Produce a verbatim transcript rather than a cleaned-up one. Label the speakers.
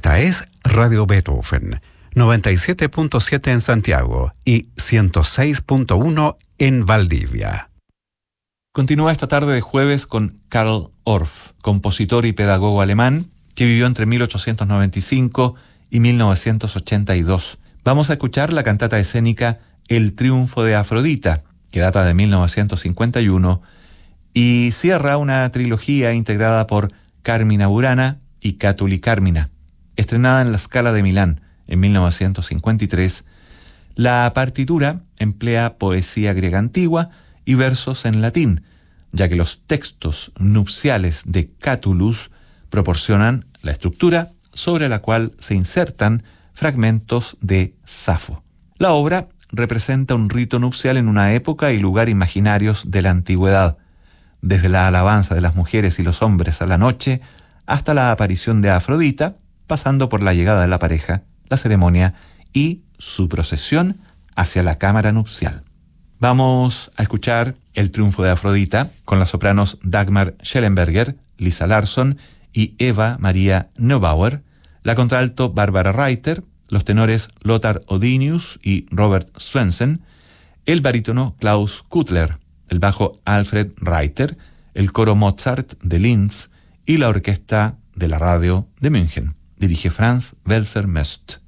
Speaker 1: Esta es Radio Beethoven, noventa y siete punto siete en Santiago y ciento seis punto uno en Valdivia.
Speaker 2: Continúa esta tarde de jueves con Karl Orff, compositor y pedagogo alemán que vivió entre mil ochocientos noventa y cinco y mil novecientos ochenta y dos. Vamos a escuchar la cantata escénica El triunfo de Afrodita, que data de mil novecientos cincuenta y uno y cierra una trilogía integrada por Carmina Burana y Cátuli Carmina. Estrenada en la Scala de Milán en mil novecientos cincuenta y tres, la partitura emplea poesía griega antigua y versos en latín, ya que los textos nupciales de Catullus proporcionan la estructura sobre la cual se insertan fragmentos de Safo. La obra representa un rito nupcial en una época y lugar imaginarios de la antigüedad, desde la alabanza de las mujeres y los hombres a la noche hasta la aparición de Afrodita, pasando por la llegada de la pareja, la ceremonia y su procesión hacia la cámara nupcial. Vamos a escuchar El triunfo de Afrodita con las sopranos Dagmar Schellenberger, Lisa Larsson y Eva Maria Neubauer, la contralto Barbara Reiter, los tenores Lothar Odinius y Robert Swensen, el barítono Klaus Kuttler, el bajo Alfred Reiter, el coro Mozart de Linz y la orquesta de la radio de München. Dirige Franz Welser-Möst.